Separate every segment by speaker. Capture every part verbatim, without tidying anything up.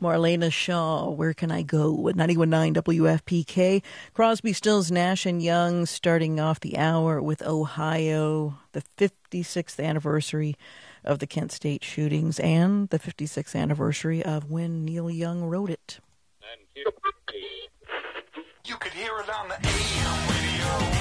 Speaker 1: Marlena Shaw, Where Can I Go? At ninety-one point nine W F P K. Crosby, Stills, Nash and Young starting off the hour with Ohio, the fifty-sixth anniversary of the Kent State shootings and the fifty-sixth anniversary of when Neil Young wrote it.
Speaker 2: You could hear it on the A M radio.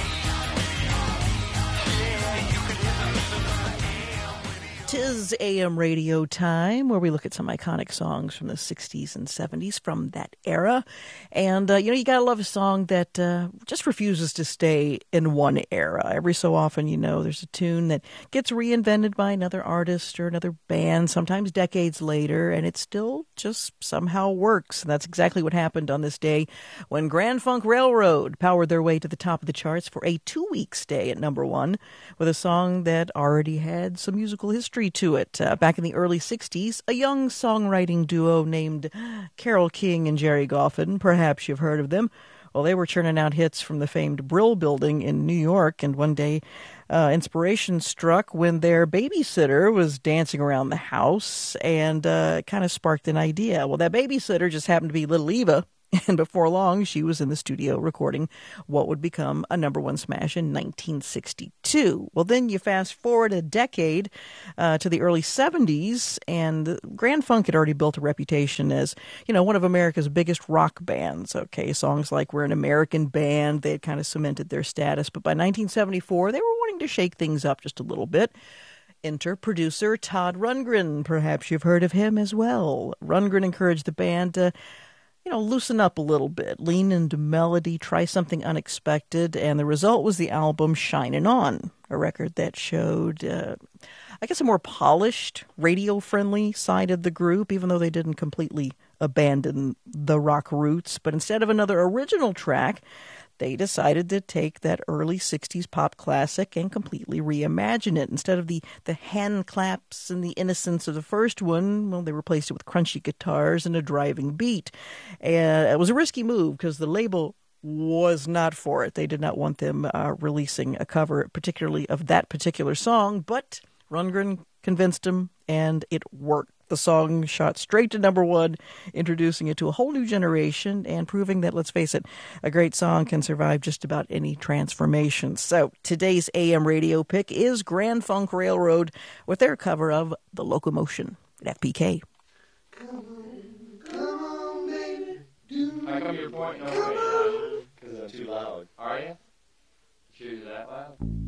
Speaker 2: Yeah, you could hear it on the A M radio.
Speaker 1: Tis A M radio time, where we look at some iconic songs from the sixties and seventies from that era. And, uh, you know, you gotta love a song that uh, just refuses to stay in one era. Every so often, you know, there's a tune that gets reinvented by another artist or another band, sometimes decades later, and it still just somehow works. And that's exactly what happened on this day when Grand Funk Railroad powered their way to the top of the charts for a two-week stay at number one with a song that already had some musical history to it. Uh, back in the early sixties, a young songwriting duo named Carole King and Jerry Goffin, perhaps you've heard of them. Well, they were churning out hits from the famed Brill Building in New York, and one day uh, inspiration struck when their babysitter was dancing around the house and uh, kind of sparked an idea. Well, that babysitter just happened to be Little Eva, and before long, she was in the studio recording what would become a number one smash in nineteen sixty-two. Well, then you fast forward a decade uh, to the early seventies, and Grand Funk had already built a reputation as, you know, one of America's biggest rock bands. Okay, songs like We're an American Band, they had kind of cemented their status. But by nineteen seventy-four, they were wanting to shake things up just a little bit. Enter producer Todd Rundgren. Perhaps you've heard of him as well. Rundgren encouraged the band to you know, loosen up a little bit, lean into melody, try something unexpected, and the result was the album Shinin' On, a record that showed, uh, I guess, a more polished, radio-friendly side of the group, even though they didn't completely abandon the rock roots. But instead of another original track, they decided to take that early sixties pop classic and completely reimagine it. Instead of the, the hand claps and the innocence of the first one, well, they replaced it with crunchy guitars and a driving beat. And it was a risky move because the label was not for it. They did not want them uh, releasing a cover, particularly of that particular song, but Rundgren convinced him, and it worked. The song shot straight to number one, introducing it to a whole new generation and proving that, let's face it, a great song can survive just about any transformation. So today's A M radio pick is Grand Funk Railroad with their cover of The Locomotion at F P K.
Speaker 3: Come on, baby. How come you're pointing over me? Because I'm too loud. Are you? Sure you're that loud?